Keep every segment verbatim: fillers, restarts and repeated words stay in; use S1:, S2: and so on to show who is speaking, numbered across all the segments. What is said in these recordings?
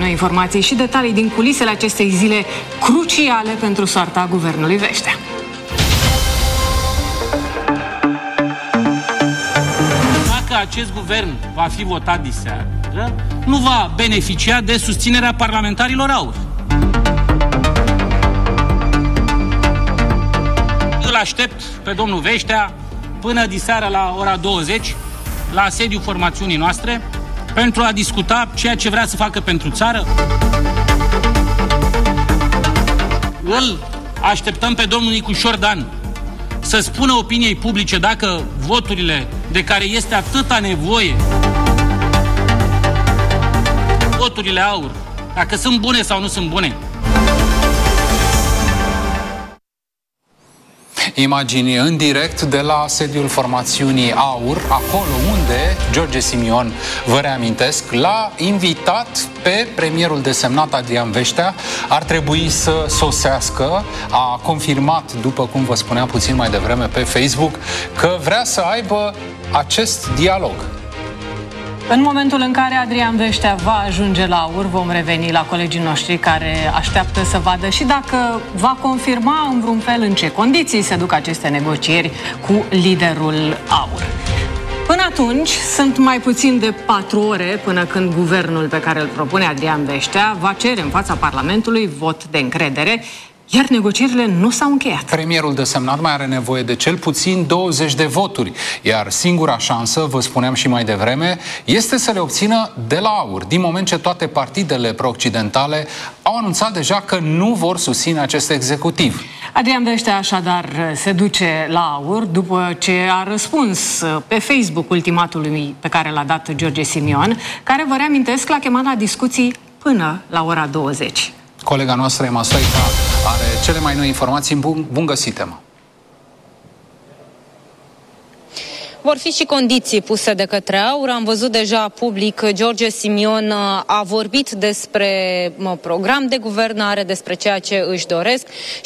S1: noi informații și detalii din culisele acestei zile cruciale pentru soarta guvernului Veștea.
S2: Dacă acest guvern va fi votat diseară, nu va beneficia de susținerea parlamentarilor AUR. Îl aștept pe domnul Veștea până diseară la ora douăzeci la sediul formațiunii noastre pentru a discuta ceea ce vrea să facă pentru țară. Îl așteptăm pe domnul Nicușor Dan să spună opiniei publice dacă voturile de care este atâta nevoie, voturile AUR, dacă sunt bune sau nu sunt bune.
S3: Imagini în direct de la sediul formațiunii AUR, acolo unde George Simion, vă reamintesc, l-a invitat pe premierul desemnat Adrian Veștea. Ar trebui să sosească. A confirmat, după cum vă spuneam puțin mai devreme pe Facebook, că vrea să aibă acest dialog.
S1: În momentul în care Adrian Veștea va ajunge la AUR, vom reveni la colegii noștri care așteaptă să vadă și dacă va confirma în vreun fel în ce condiții se duc aceste negocieri cu liderul AUR. Până atunci, sunt mai puțin de patru ore până când guvernul pe care îl propune Adrian Veștea va cere în fața Parlamentului vot de încredere, iar negocierile nu s-au încheiat.
S3: Premierul desemnat mai are nevoie de cel puțin douăzeci de voturi, iar singura șansă, vă spuneam și mai devreme, este să le obțină de la AUR, din moment ce toate partidele pro-occidentale au anunțat deja că nu vor susține acest executiv.
S1: Adrian Veștea așadar se duce la AUR după ce a răspuns pe Facebook ultimatului pe care l-a dat George Simion, care, vă reamintesc, l-a chemat la discuții până la ora douăzeci.
S3: Colega noastră, Emma Stoica, are cele mai noi informații. Bun, bun găsit, Emma.
S4: Vor fi și condiții puse de către AUR. Am văzut deja public, George Simion a vorbit despre program de guvernare, despre ceea ce își doresc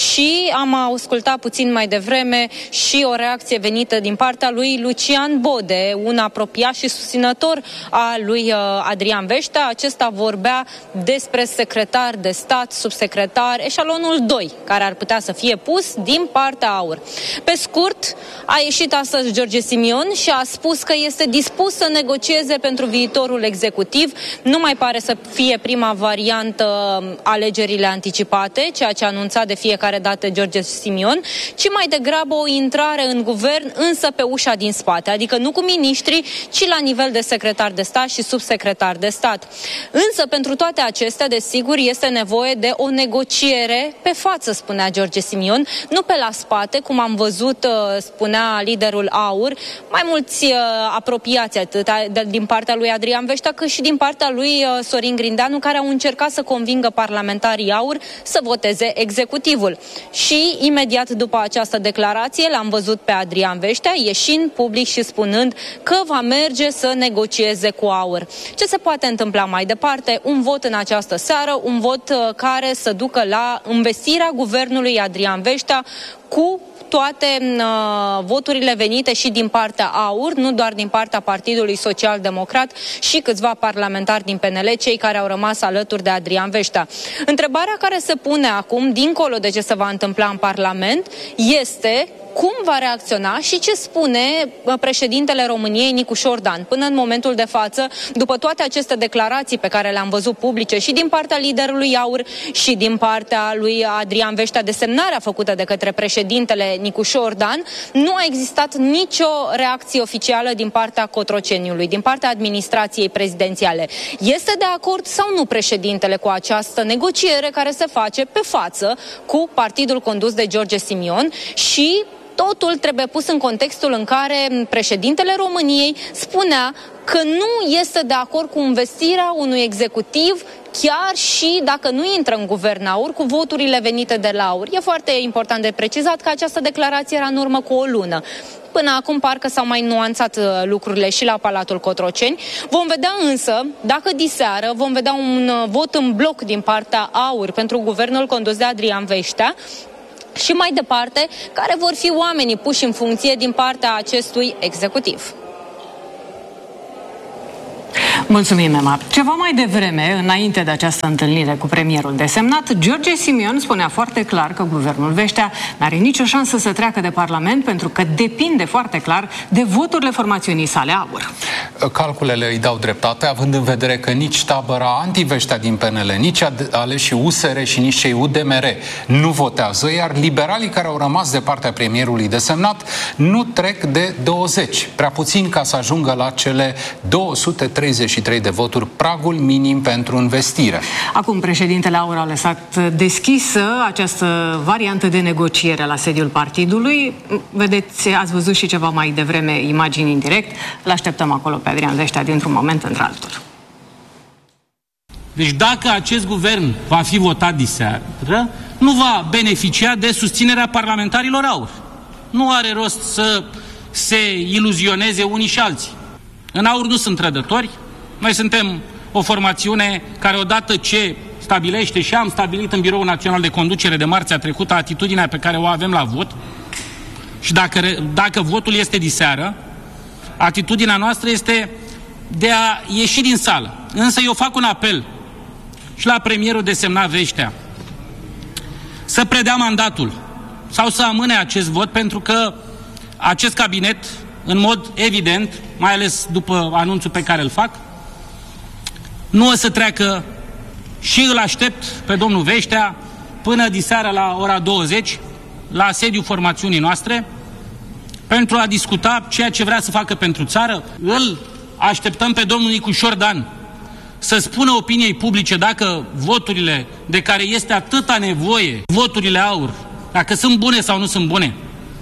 S4: și am ascultat puțin mai devreme și o reacție venită din partea lui Lucian Bode, un apropiat și susținător a lui Adrian Veștea. Acesta vorbea despre secretar de stat, subsecretar, eșalonul doi, care ar putea să fie pus din partea AUR. Pe scurt, a ieșit astăzi George Simion și a spus că este dispus să negocieze pentru viitorul executiv. Nu mai pare să fie prima variantă alegerile anticipate, ceea ce a anunțat de fiecare dată George Simion, ci mai degrabă o intrare în guvern, însă pe ușa din spate, adică nu cu miniștri, ci la nivel de secretar de stat și subsecretar de stat. Însă pentru toate acestea, desigur, este nevoie de o negociere pe față, spunea George Simion, nu pe la spate, cum am văzut, spunea liderul AUR, mai mulți uh, apropiați atât din partea lui Adrian Veștea, cât și din partea lui uh, Sorin Grindeanu, care au încercat să convingă parlamentarii AUR să voteze executivul. Și imediat după această declarație l-am văzut pe Adrian Veștea ieșind public și spunând că va merge să negocieze cu AUR. Ce se poate întâmpla mai departe? Un vot în această seară, un vot uh, care să ducă la învestirea guvernului Adrian Veștea cu toate uh, voturile venite și din partea AUR, nu doar din partea Partidului Social Democrat și câțiva parlamentari din P N L, cei care au rămas alături de Adrian Veștea. Întrebarea care se pune acum, dincolo de ce se va întâmpla în Parlament, este cum va reacționa și ce spune președintele României, Nicușor Dan. Până în momentul de față, după toate aceste declarații pe care le-am văzut publice și din partea liderului AUR și din partea lui Adrian Veștea, desemnarea făcută de către președintele Nicușor Dan, nu a existat nicio reacție oficială din partea Cotroceniului, din partea administrației prezidențiale. Este de acord sau nu președintele cu această negociere care se face pe față cu partidul condus de George Simion și totul trebuie pus în contextul în care președintele României spunea că nu este de acord cu investirea unui executiv, chiar și dacă nu intră în guvern AUR, cu voturile venite de la AUR. E foarte important de precizat că această declarație era în urmă cu o lună. Până acum parcă s-au mai nuanțat lucrurile și la Palatul Cotroceni. Vom vedea însă, dacă diseară vom vedea un vot în bloc din partea AUR pentru guvernul condus de Adrian Veștea, și mai departe, care vor fi oamenii puși în funcție din partea acestui executiv.
S1: Mulțumim, Emma. Ceva mai devreme, înainte de această întâlnire cu premierul desemnat, George Simion spunea foarte clar că guvernul Veștea n-are nicio șansă să treacă de Parlament pentru că depinde foarte clar de voturile formațiunii sale AUR.
S3: Calculele îi dau dreptate, având în vedere că nici tabăra anti-Veștea din P N L, nici aleșii U S R și nici cei U D M R nu votează, iar liberalii care au rămas de partea premierului desemnat nu trec de douăzeci, prea puțin ca să ajungă la cele două sute treizeci și trei de voturi, pragul minim pentru investire.
S1: Acum, președintele AUR a lăsat deschisă această variantă de negociere la sediul partidului. Vedeți, ați văzut și ceva mai devreme imagini în direct. L-așteptăm acolo pe Adrian Veștea dintr-un moment într-altul.
S2: Deci dacă acest guvern va fi votat diseară, nu va beneficia de susținerea parlamentarilor AUR. Nu are rost să se iluzioneze unii și alții. În AUR nu sunt trădători. Noi suntem o formațiune care, odată ce stabilește și am stabilit în Biroul Național de Conducere de marțea trecută atitudinea pe care o avem la vot, și dacă, dacă votul este diseară, atitudinea noastră este de a ieși din sală. Însă eu fac un apel și la premierul desemnat Veștea să predea mandatul sau să amâne acest vot, pentru că acest cabinet, în mod evident, mai ales după anunțul pe care îl fac, nu o să treacă, și îl aștept pe domnul Veștea până diseară la ora douăzeci la sediul formațiunii noastre pentru a discuta ceea ce vrea să facă pentru țară. Îl așteptăm pe domnul Nicușor Dan să spună opiniei publice dacă voturile de care este atâta nevoie, voturile AUR, dacă sunt bune sau nu sunt bune.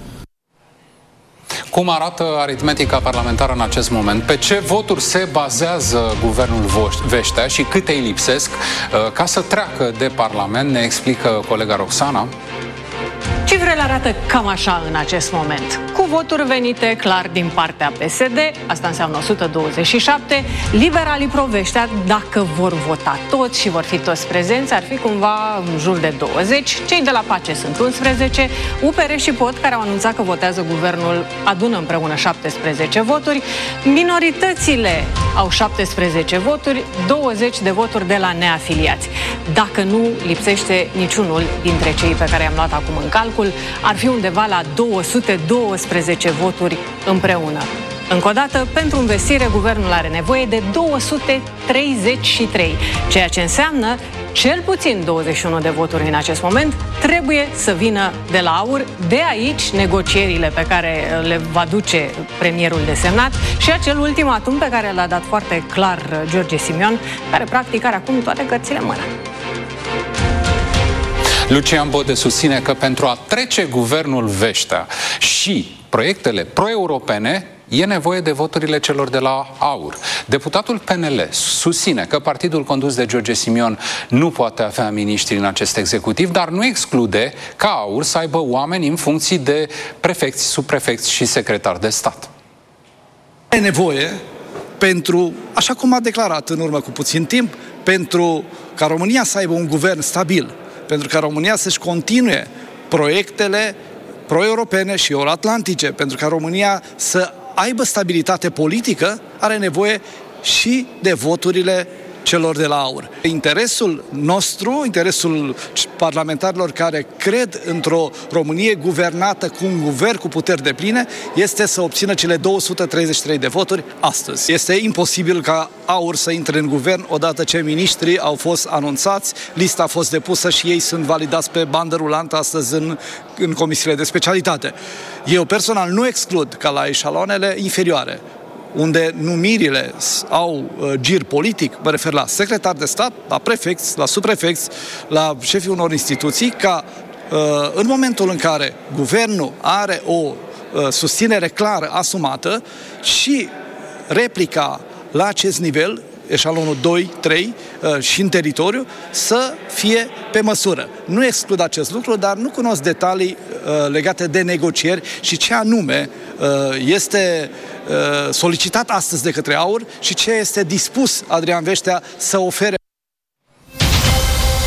S3: Cum arată aritmetica parlamentară în acest moment? Pe ce voturi se bazează guvernul Veștea și câte îi lipsesc ca să treacă de Parlament? Ne explică colega Roxana.
S1: Cifrele arată cam așa în acest moment. Cu voturi venite clar din partea P S D, asta înseamnă o sută douăzeci și șapte, liberalii pro-Veștea, dacă vor vota toți și vor fi toți prezenți, ar fi cumva în jur de douăzeci, cei de la Pace sunt unsprezece, U P R și P O T, care au anunțat că votează guvernul, adună împreună șaptesprezece voturi, minoritățile au șaptesprezece voturi, douăzeci de voturi de la neafiliați. Dacă nu lipsește niciunul dintre cei pe care i-am luat acum în calcul, ar fi undeva la două sute douăsprezece voturi împreună. Încă o dată, pentru investire, guvernul are nevoie de două sute treizeci și trei, ceea ce înseamnă cel puțin douăzeci și unu de voturi în acest moment trebuie să vină de la AUR. De aici negocierile pe care le va duce premierul desemnat și acel ultimatum pe care l-a dat foarte clar George Simion, care practic are acum toate cărțile în mână.
S3: Lucian Bode susține că pentru a trece guvernul Veștea și proiectele pro-europene e nevoie de voturile celor de la AUR. Deputatul P N L susține că partidul condus de George Simion nu poate avea miniștri în acest executiv, dar nu exclude ca AUR să aibă oameni în funcții de prefecți, subprefecți și secretari de stat.
S5: E nevoie pentru, așa cum a declarat în urmă cu puțin timp, pentru ca România să aibă un guvern stabil, pentru ca România să-și continue proiectele pro-europene și euroatlantice, pentru ca România să aibă stabilitate politică, are nevoie și de voturile celor de la AUR. Interesul nostru, interesul parlamentarilor care cred într-o Românie guvernată cu un guvern cu puteri depline, este să obțină cele două sute treizeci și trei de voturi astăzi. Este imposibil ca AUR să intre în guvern odată ce miniștrii au fost anunțați, lista a fost depusă și ei sunt validați pe bandă rulantă astăzi în, în comisiile de specialitate. Eu personal nu exclud ca la eșaloanele inferioare, unde numirile au uh, gir politic, mă refer la secretar de stat, la prefecți, la subprefecți, la șefii unor instituții, ca uh, în momentul în care guvernul are o uh, susținere clară, asumată, și replica la acest nivel, eșalonul doi, trei uh, și în teritoriu, să fie pe măsură. Nu exclud acest lucru, dar nu cunosc detalii uh, legate de negocieri și ce anume uh, este uh, solicitat astăzi de către AUR și ce este dispus Adrian Veștea să ofere.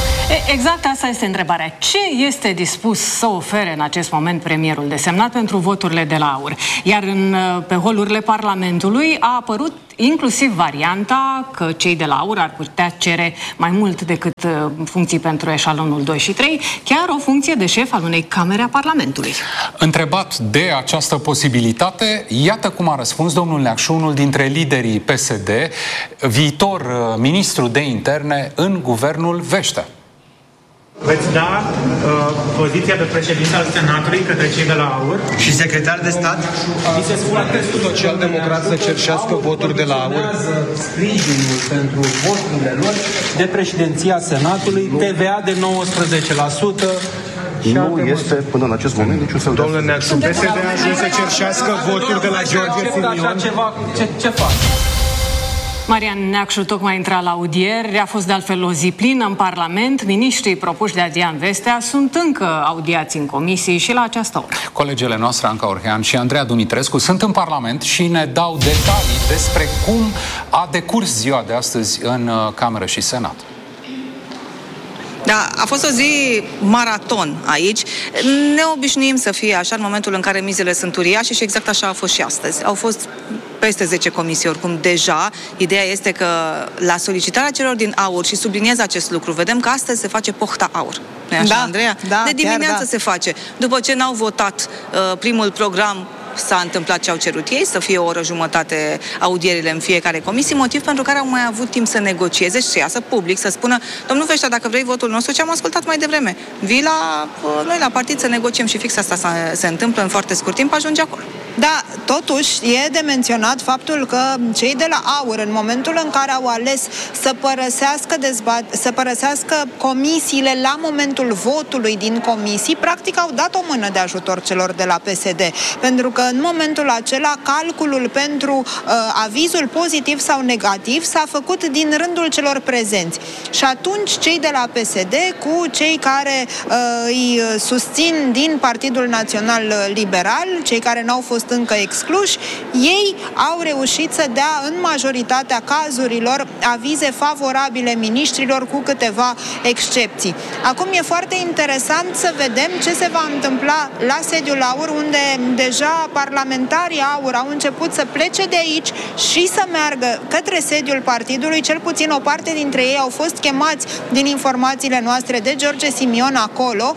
S1: Exact asta este întrebarea. Ce este dispus să ofere în acest moment premierul desemnat pentru voturile de la AUR? Iar în, pe holurile Parlamentului a apărut inclusiv varianta că cei de la AUR ar putea cere mai mult decât funcții pentru eșalonul doi și trei, chiar o funcție de șef al unei camere a Parlamentului.
S3: Întrebat de această posibilitate, iată cum a răspuns domnul Neacșu, unul dintre liderii P S D, viitor ministru de interne în guvernul Veștea.
S6: Veți da uh, poziția de președinte al Senatului către cei de la AUR?
S7: Și secretar de stat?
S6: Mi se spune că
S7: social-democrat să cerșească voturi de la AUR?
S6: Sprijinul pentru voturile lor de președinția Senatului, T V A de nouăsprezece la sută.
S8: Nu este până în acest moment niciun fel de...
S7: Domnule Neacșu, P S D a ajuns să cerșească voturi de la George Simion?
S6: Ce, ce faci?
S1: Marian Neacșu tocmai intra la audieri, a fost de altfel o zi plină în Parlament. Miniștrii propuși de Adrian Vestea sunt încă audiați în comisii și la această oră.
S3: Colegele noastre, Anca Orhean și Andreea Dumitrescu, sunt în Parlament și ne dau detalii despre cum a decurs ziua de astăzi în Cameră și Senat.
S9: Da, a fost o zi maraton aici. Ne obișnuim să fie așa în momentul în care mizele sunt uriașe și exact așa a fost și astăzi. Au fost peste zece comisii oricum deja. Ideea este că la solicitarea celor din AUR, și subliniez acest lucru, vedem că astăzi se face pohta AUR. Nu-i așa,
S10: da,
S9: Andreea?
S10: Da,
S9: de dimineață
S10: da.
S9: se face. După ce n-au votat uh, primul program, s-a întâmplat ce au cerut ei, să fie o oră jumătate audierile în fiecare comisie, motiv pentru care au mai avut timp să negocieze și să iasă public, să spună: domnul Veștea, dacă vrei votul nostru, ce am ascultat mai devreme, vii la noi la partid să negociem, și fix asta se întâmplă în foarte scurt timp, ajunge acolo.
S10: Da, totuși e de menționat faptul că cei de la AUR, în momentul în care au ales să părăsească, dezbat- să părăsească comisiile la momentul votului din comisii, practic au dat o mână de ajutor celor de la P S D. Pentru că în momentul acela calculul pentru uh, avizul pozitiv sau negativ s-a făcut din rândul celor prezenți. Și atunci cei de la P S D cu cei care uh, îi susțin din Partidul Național Liberal, cei care n-au fost încă excluși, ei au reușit să dea în majoritatea cazurilor avize favorabile miniștrilor, cu câteva excepții. Acum e foarte interesant să vedem ce se va întâmpla la sediul AUR, unde deja parlamentarii AUR au început să plece de aici și să meargă către sediul partidului. Cel puțin o parte dintre ei au fost chemați, din informațiile noastre, de George Simion acolo.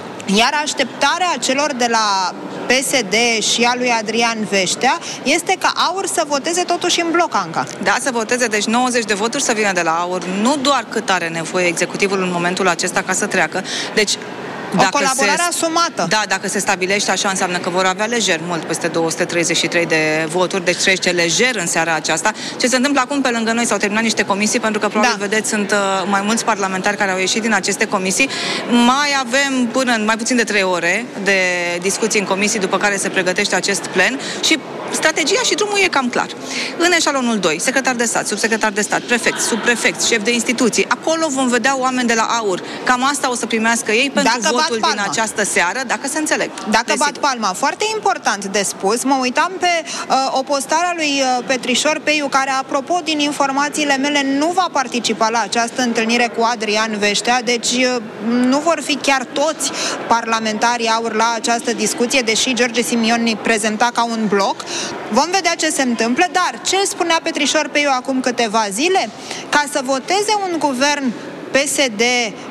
S10: Iar așteptarea celor de la P S D și a lui Adrian Veștea este ca AUR să voteze totuși în bloc, Anca.
S9: Da, să voteze, deci nouăzeci de voturi să vină de la AUR, nu doar cât are nevoie executivul în momentul acesta ca să treacă. Deci
S10: o colaborare asumată.
S9: Da, dacă se stabilește așa, înseamnă că vor avea lejer mult peste două sute treizeci și trei de voturi, deci trece lejer în seara aceasta. Ce se întâmplă acum pe lângă noi, s-au terminat niște comisii, pentru că probabil, da, vedeți, sunt uh, mai mulți parlamentari care au ieșit din aceste comisii. Mai avem până în mai puțin de trei ore de discuții în comisii, după care se pregătește acest plen și strategia și drumul e cam clar. În eșalonul doi, secretar de stat, subsecretar de stat, prefect, subprefect, șef de instituții, acolo vom vedea oameni de la AUR. Cam asta o să primească ei pentru dacă votul din această seară, dacă se înțeleg.
S10: Dacă Desigur. bat palma. Foarte important de spus, mă uitam pe uh, o postare a lui uh, Petrișor Peiu, care, apropo, din informațiile mele, nu va participa la această întâlnire cu Adrian Veștea, deci uh, nu vor fi chiar toți parlamentarii AUR la această discuție, deși George Simion îi prezenta ca un bloc. Vom vedea ce se întâmplă, dar ce spunea Petrișor Peiu acum câteva zile? Ca să voteze un guvern P S D,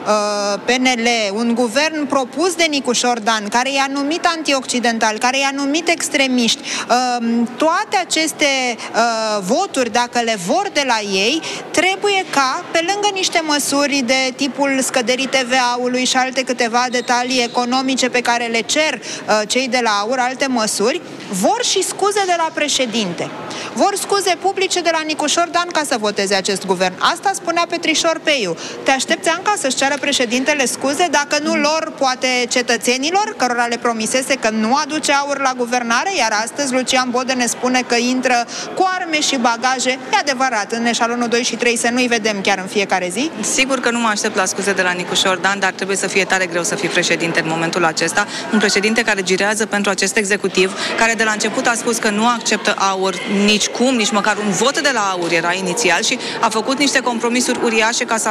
S10: P N L, un guvern propus de Nicușor Dan, care i-a numit antioccidental, care i-a numit extremiști, toate aceste voturi, dacă le vor de la ei, trebuie ca, pe lângă niște măsuri de tipul scăderii T V A-ului și alte câteva detalii economice pe care le cer cei de la AUR, alte măsuri, vor și scuze de la președinte. Vor scuze publice de la Nicușor Dan ca să voteze acest guvern. Asta spunea Petrișor Peiu. Te aștepți, Anca, să-și ceară președintele scuze, dacă nu lor, poate cetățenilor, cărora le promisese că nu aduce AUR la guvernare, iar astăzi Lucian Bode ne spune că intră cu arme și bagaje. E adevărat, în eșalonul doi și trei să nu-i vedem chiar în fiecare zi?
S9: Sigur că nu mă aștept la scuze de la Nicușor Dan, dar trebuie să fie tare greu să fii președinte în momentul acesta. Un președinte care girează pentru acest executiv, care de la început a spus că nu acceptă AUR nici cum, nici măcar un vot de la AUR era inițial, și a făcut niște compromisuri uriașe ca să ajungă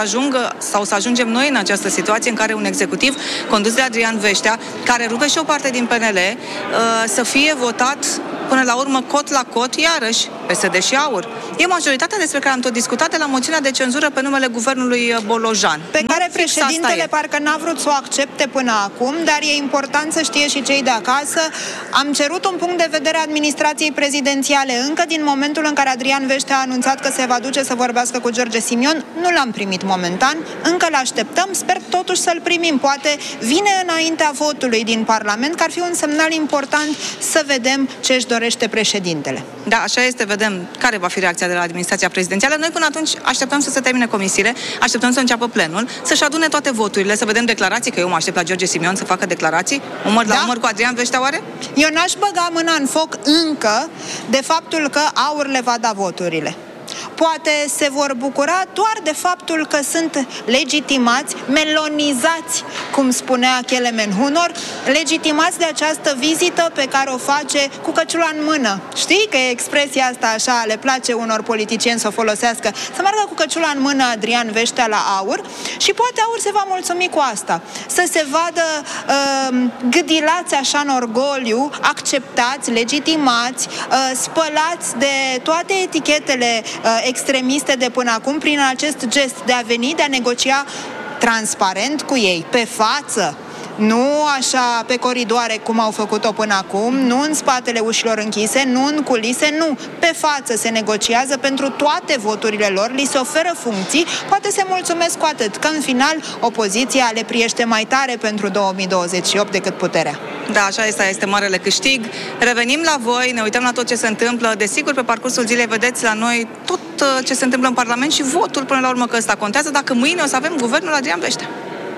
S9: să, sau să ajungem noi în această situație în care un executiv condus de Adrian Veștea, care rupe și o parte din P N L, să fie votat până la urmă cot la cot, iarăși, P S D și AUR. E majoritatea despre care am tot discutat de la moțiunea de cenzură pe numele guvernului Bolojan.
S10: Pe nu care președintele parcă n-a vrut să o accepte până acum, dar e important să știe și cei de acasă. Am cerut un punct de vedere a administrației prezidențiale încă din momentul în care Adrian Veștea a anunțat că se va duce să vorbească cu George Simion. Nu l-am primit momentan, încă l-așteptăm, sper totuși să-l primim. Poate vine înaintea votului din Parlament, că ar fi un semnal important să vedem ce își dorește președintele.
S9: Da, așa este, vedem care va fi reacția de la administrația prezidențială. Noi până atunci așteptăm să se termine comisiile, așteptăm să înceapă plenul, să-și adune toate voturile, să vedem declarații, că eu mă aștept la George Simion să facă declarații, umăr la da? umăr cu Adrian Veștea, oare?
S10: Eu n-aș băga mâna în foc încă de faptul că AUR le va da voturile. Poate se vor bucura doar de faptul că sunt legitimați, melonizați, cum spunea Kelemen Hunor, legitimați de această vizită pe care o face cu căciula în mână. Știi că e expresia asta așa, le place unor politicieni să o folosească, să meargă cu căciula în mână Adrian Veștea la AUR și poate AUR se va mulțumi cu asta. Să se vadă uh, gâdilați așa în orgoliu, acceptați, legitimați, uh, spălați de toate etichetele uh, extremiste de până acum prin acest gest de a veni, de a negocia transparent cu ei, pe față. Nu așa pe coridoare cum au făcut-o până acum, nu în spatele ușilor închise, nu în culise, nu. Pe față se negociază pentru toate voturile lor, li se oferă funcții, poate se mulțumesc cu atât, că în final opoziția le priește mai tare pentru două mii douăzeci și opt decât puterea.
S9: Da, așa este, este marele câștig. Revenim la voi, ne uităm la tot ce se întâmplă. Desigur, pe parcursul zilei vedeți la noi tot ce se întâmplă în Parlament și votul până la urmă, că ăsta contează, dacă mâine o să avem guvernul Adrian Veștea.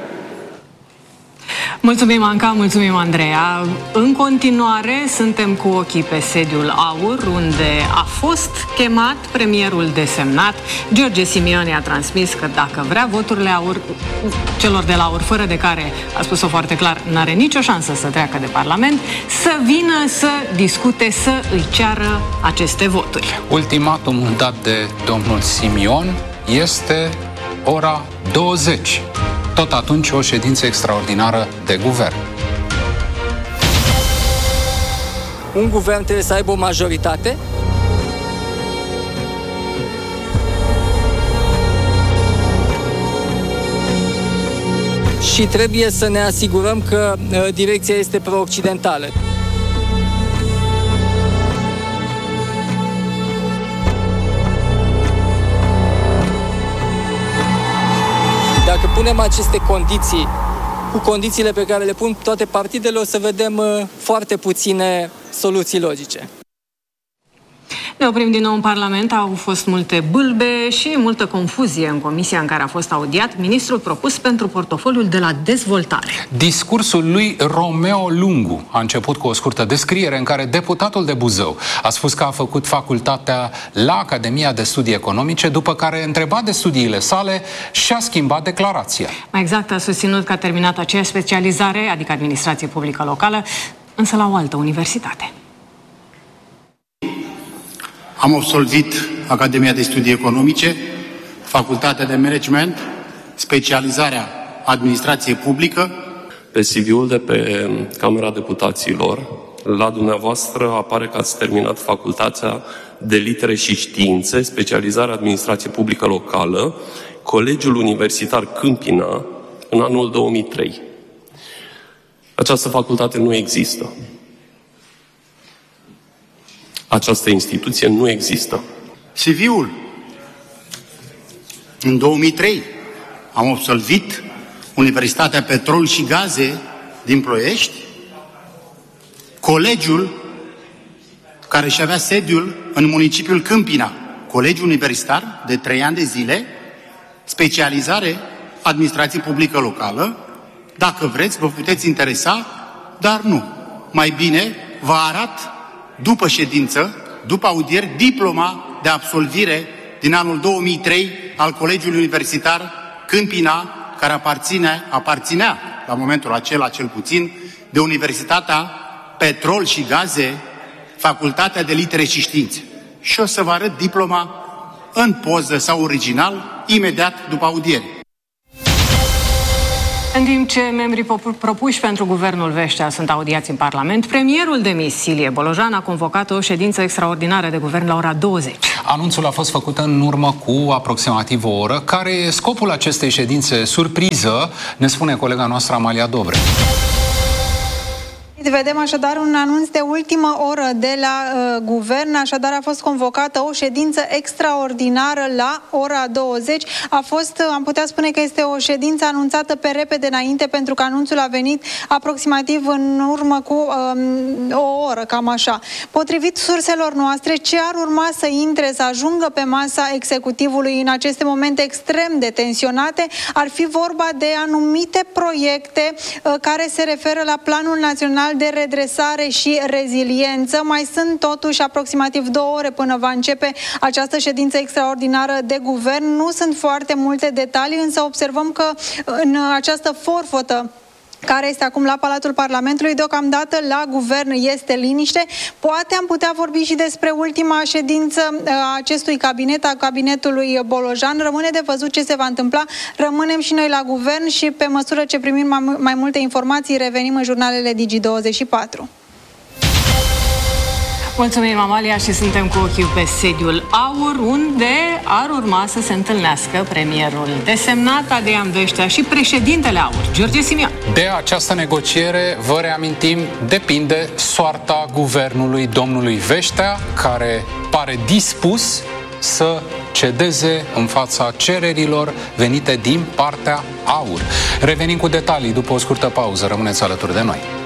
S1: Mulțumim, Anca, mulțumim, Andreea. În continuare, suntem cu ochii pe sediul AUR, unde a fost chemat premierul desemnat. George Simion i-a transmis că dacă vrea voturile AUR, celor de la AUR, fără de care, a spus-o foarte clar, n-are nicio șansă să treacă de Parlament, să vină să discute, să îi ceară aceste voturi.
S3: Ultimatumul dat de domnul Simion este ora douăzeci. Tot atunci o ședință extraordinară de guvern.
S11: Un guvern trebuie să aibă o majoritate. Și trebuie să ne asigurăm că uh, direcția este pro-occidentală. Dacă punem aceste condiții cu condițiile pe care le pun toate partidele, o să vedem uh, foarte puține soluții logice.
S1: Ne oprim din nou în Parlament. Au fost multe bâlbe și multă confuzie în comisia în care a fost audiat ministrul propus pentru portofoliul de la dezvoltare.
S3: Discursul lui Romeo Lungu a început cu o scurtă descriere în care deputatul de Buzău a spus că a făcut facultatea la Academia de Studii Economice, după care, întrebat de studiile sale, și-a schimbat declarația.
S1: Mai exact, a susținut că a terminat aceeași specializare, adică administrație publică locală, însă la o altă universitate.
S12: Am absolvit Academia de Studii Economice, Facultatea de Management, specializarea Administrație Publică.
S13: Pe C V-ul de pe Camera Deputaților, la dumneavoastră apare că ați terminat Facultatea de Litere și Științe, specializarea Administrație Publică Locală, Colegiul Universitar Câmpina, în anul două mii trei. Această facultate nu există. Această instituție nu există.
S12: C V-ul. În două mii trei am absolvit Universitatea Petrol și Gaze din Ploiești, colegiul care și avea sediul în municipiul Câmpina, colegiul universitar de trei ani de zile, specializare Administrație Publică Locală. Dacă vreți, vă puteți interesa, dar nu. Mai bine vă arat după ședință, după audieri, diploma de absolvire din anul două mii trei al Colegiului Universitar Câmpina, care aparține, aparținea la momentul acela, cel puțin, de Universitatea Petrol și Gaze, Facultatea de Litere și Științe. Și o să vă arăt diploma în poză sau original, imediat după audiere.
S1: În timp ce membrii propuși pentru guvernul Vestea sunt audiați în Parlament, premierul demis Ilie Bolojan a convocat o ședință extraordinară de guvern la ora douăzeci.
S3: Anunțul a fost făcut în urmă cu aproximativ o oră. Care e scopul acestei ședințe surpriză, ne spune colega noastră Amalia Dobre.
S10: Vedem așadar un anunț de ultimă oră de la uh, guvern, așadar a fost convocată o ședință extraordinară la ora douăzeci. A fost, am putea spune că este o ședință anunțată pe repede înainte, pentru că anunțul a venit aproximativ în urmă cu um, o oră, cam așa. Potrivit surselor noastre, ce ar urma să intre, să ajungă pe masa executivului în aceste momente extrem de tensionate, ar fi vorba de anumite proiecte uh, care se referă la Planul Național de redresare și reziliență. Mai sunt totuși aproximativ două ore până va începe această ședință extraordinară de guvern. Nu sunt foarte multe detalii, însă observăm că în această forfotă care este acum la Palatul Parlamentului, deocamdată la guvern este liniște. Poate am putea vorbi și despre ultima ședință a acestui cabinet, a cabinetului Bolojan. Rămâne de văzut ce se va întâmpla. Rămânem și noi la guvern și pe măsură ce primim mai, mai multe informații, revenim în jurnalele Digi douăzeci și patru.
S1: Mulțumim, Amalia, și suntem cu ochiul pe sediul AUR, unde ar urma să se întâlnească premierul desemnat Adrian Vestea și președintele AUR, George Simion.
S3: De această negociere, vă reamintim, depinde soarta guvernului domnului Vestea, care pare dispus să cedeze în fața cererilor venite din partea AUR. Revenim cu detalii după o scurtă pauză. Rămâneți alături de noi.